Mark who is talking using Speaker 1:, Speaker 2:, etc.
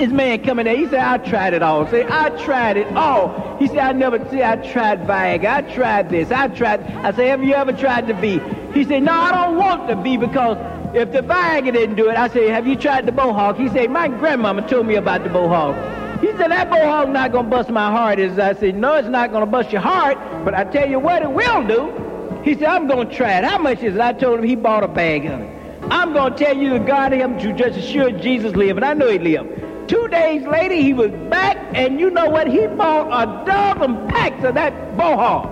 Speaker 1: This man coming there, he said, I tried it all. Say, I tried it all. He said, I tried Viagra, I tried this, I said, have you ever tried the V? He said, no, I don't want the V because if the Viagra didn't do it, I said, have you tried the Bohawk? He said, my grandmama told me about the Bohawk. He said, that Bohawk not going to bust my heart. I said, no, it's not going to bust your heart, but I tell you what it will do. He said, I'm going to try it. How much is it? I told him he bought a bag of it. I'm going to tell you that God him to just assure Jesus lived, and I know he lived. 2 days later, he was back, and you know what? He bought a dozen packs of that Bohawk.